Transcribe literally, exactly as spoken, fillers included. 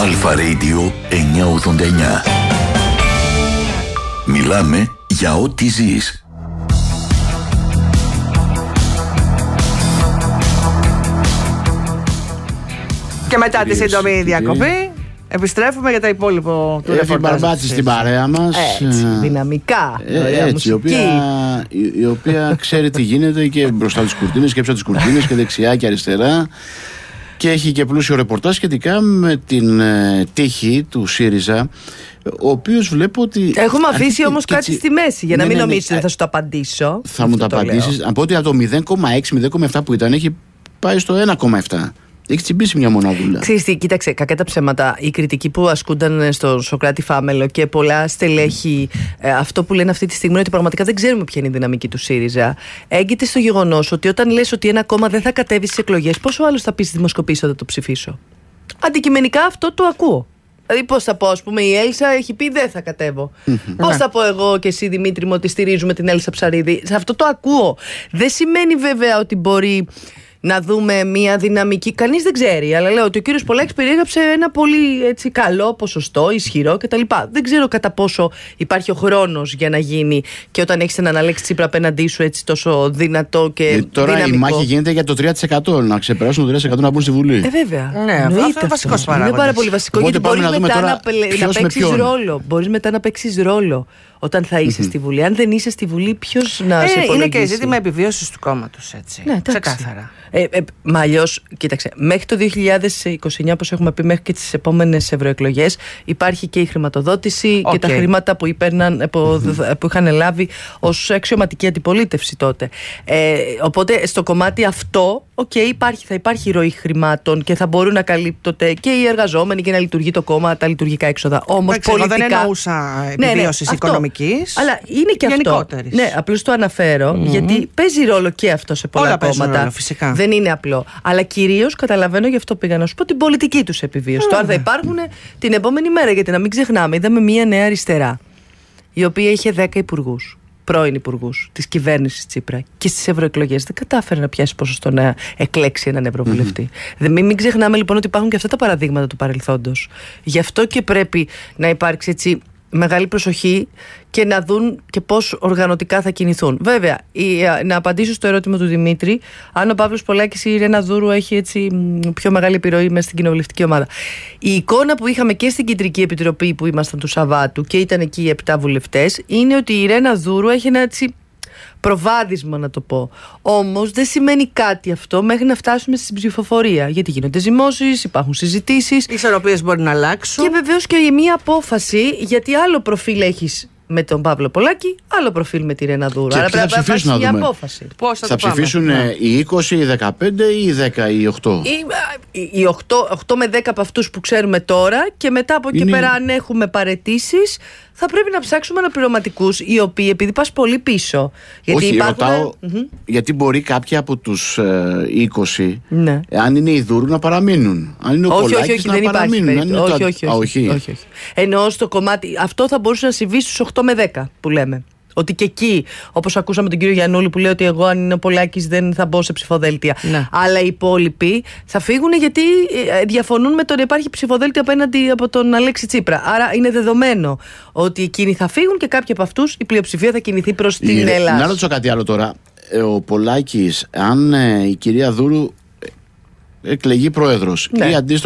Αλφα Radio εννιακόσια ογδόντα εννιά. Μιλάμε για ό,τι ζεις. Και μετά τη σύντομη διακοπή επιστρέφουμε για τα υπόλοιπα του ρεπορτάζ. Έφη Μπαρμπάτση στην παρέα μας. Έτσι, δυναμικά. Ε, έτσι, η οποία, η, η οποία ξέρει τι γίνεται και μπροστά τις κουρτίνες και πίσω τις κουρτίνες και δεξιά και αριστερά. Και έχει και πλούσιο ρεπορτάζ σχετικά με την ε, τύχη του ΣΥΡΙΖΑ, ο οποίος βλέπω ότι... Έχουμε αφήσει όμως κάτι τσι... στη μέση, για ναι, να μην ναι, ναι, νομίζεις ότι ναι, θα σου το απαντήσω. Θα μου το απαντήσεις. Από ότι από το μηδέν κόμμα έξι με μηδέν κόμμα επτά που ήταν, έχει πάει στο ένα κόμμα επτά. Έχει τσιμπήσει μια μοναδούλα. Ξέρεις τι, κοίταξε, κακά τα ψέματα. Η κριτική που ασκούνταν στο Σωκράτη Φάμελο και πολλά στελέχη, ε, αυτό που λένε αυτή τη στιγμή είναι ότι πραγματικά δεν ξέρουμε ποια είναι η δυναμική του ΣΥΡΙΖΑ. Έγκυται στο γεγονός ότι όταν λες ότι ένα κόμμα δεν θα κατέβει στις εκλογές, πόσο άλλο θα πει στη δημοσκοπήση όταν το ψηφίσω. Αντικειμενικά αυτό το ακούω. Δηλαδή, πώς θα πω, ας πούμε, η Έλσα έχει πει δεν θα κατέβω. Πώς θα πω εγώ και εσύ, Δημήτρη μου, ότι στηρίζουμε την Έλσα Ψαρίδη. Σε αυτό το ακούω. Δεν σημαίνει βέβαια ότι μπορεί να δούμε μια δυναμική. Κανείς δεν ξέρει, αλλά λέω ότι ο κύριος Πολάκης περιέγραψε ένα πολύ έτσι, καλό ποσοστό, ισχυρό κτλ. Δεν ξέρω κατά πόσο υπάρχει ο χρόνος για να γίνει και όταν έχεις έναν Αλέξη Τσίπρα απέναντί σου έτσι τόσο δυνατό και ε, τώρα δυναμικό. Η μάχη γίνεται για το τρία τοις εκατό, να ξεπεράσουν το τρία τοις εκατό να μπουν στη Βουλή. Ε, βέβαια. Ναι, αυτό είναι βασικός παράγοντας. Είναι πάρα πολύ βασικό. Οπότε γιατί μπορείς μετά να, να παίξεις ρόλο. Μπορείς μετά να παίξεις ρόλο όταν θα είσαι mm-hmm. στη Βουλή. Αν δεν είσαι στη Βουλή, ποιος να ε, σε υπολογίσει. Είναι και ζήτημα επιβίωσης του κόμματος, έτσι. Ναι, ξεκάθαρα. Ε, ε, μα αλλιώς, κοίταξε, μέχρι το δύο χιλιάδες είκοσι εννιά, όπως έχουμε πει, μέχρι και τις επόμενες ευρωεκλογές, υπάρχει και η χρηματοδότηση okay. και τα χρήματα που, υπέρναν, που, mm-hmm. που είχαν λάβει ως αξιωματική αντιπολίτευση τότε. Ε, οπότε στο κομμάτι αυτό, okay, υπάρχει, θα υπάρχει ροή χρημάτων και θα μπορούν να καλύπτονται και οι εργαζόμενοι και να λειτουργεί το κόμμα, τα λειτουργικά έξοδα. Όμως πολιτικά. Δεν εννοούσα επιβίωσης ναι, ναι, οικονομικής. Αλλά είναι και αυτό. Ναι, απλώς το αναφέρω mm-hmm. γιατί παίζει ρόλο και αυτό σε πολλά Όλα κόμματα. Ρόλο, φυσικά. Δεν είναι απλό. Αλλά κυρίως καταλαβαίνω, γι' αυτό πήγα να σου πω, την πολιτική τους επιβίωση. Mm. Τώρα θα υπάρχουν την επόμενη μέρα, γιατί να μην ξεχνάμε, είδαμε μια νέα αριστερά, η οποία είχε δέκα υπουργούς, πρώην υπουργούς της κυβέρνησης Τσίπρα, και στις ευρωεκλογές δεν κατάφερε να πιάσει ποσοστό να εκλέξει έναν ευρωβουλευτή. Mm-hmm. Μην, μην ξεχνάμε λοιπόν ότι υπάρχουν και αυτά τα παραδείγματα του παρελθόντος. Γι' αυτό και πρέπει να υπάρξει έτσι μεγάλη προσοχή και να δουν και πώς οργανωτικά θα κινηθούν. Βέβαια, η, να απαντήσω στο ερώτημα του Δημήτρη, αν ο Παύλος Πολάκης ή η Ρένα Δούρου έχει έτσι πιο μεγάλη επιρροή μέσα στην κοινοβουλευτική ομάδα. Η εικόνα που είχαμε και στην Κεντρική Επιτροπή που ήμασταν του Σαββάτου και ήταν εκεί οι επτά βουλευτές, είναι ότι η Ρένα Δούρου έχει ένα έτσι προβάδισμα, να το πω. Όμως δεν σημαίνει κάτι αυτό μέχρι να φτάσουμε στην ψηφοφορία. Γιατί γίνονται ζυμώσεις, υπάρχουν συζητήσεις. Ισορροπίες μπορεί να αλλάξουν. Και βεβαίως και μία απόφαση, γιατί άλλο προφίλ έχεις με τον Παύλο Πολάκη, άλλο προφίλ με τη Ρένα Δούρου. Άρα πρέπει να ψηφίσουν μια απόφαση. Πώς θα θα ψηφίσουν ναι. οι είκοσι, οι δεκαπέντε ή οι δέκα ή οι οκτώ. Οι, οι οκτώ, οκτώ με δέκα από αυτούς που ξέρουμε τώρα, και μετά από εκεί είναι... πέρα, αν έχουμε παραιτήσεις, θα πρέπει να ψάξουμε αναπληρωματικούς, οι οποίοι, επειδή πας πολύ πίσω. Γιατί όχι, υπάρχουν... ρωτάω, mm-hmm. γιατί μπορεί κάποιοι από τους ε, είκοσι, ναι. αν είναι η Δούρου, να παραμείνουν. Αν είναι ο όχι, Πολάκης, όχι, όχι, να δεν παραμείνουν. Υπάρχει, όχι, όχι, το... όχι, Α, όχι, όχι. όχι, όχι. Εννοώ στο κομμάτι, αυτό θα μπορούσε να συμβεί στους οκτώ με δέκα που λέμε. Ότι και εκεί, όπως ακούσαμε τον κύριο Γιαννούλη που λέει ότι εγώ, αν είναι ο Πολάκης, δεν θα μπω σε ψηφοδέλτια. Ναι. Αλλά οι υπόλοιποι θα φύγουν γιατί διαφωνούν με το να υπάρχει ψηφοδέλτιο απέναντι από τον Αλέξη Τσίπρα. Άρα είναι δεδομένο ότι εκείνοι θα φύγουν και κάποιοι από αυτούς, η πλειοψηφία θα κινηθεί προς την η, Ελλάδα. Να ρωτήσω κάτι άλλο τώρα. Ο Πολάκης, αν ε, η κυρία Δούρου εκλεγεί πρόεδρος, ναι. ή αντίστοιχα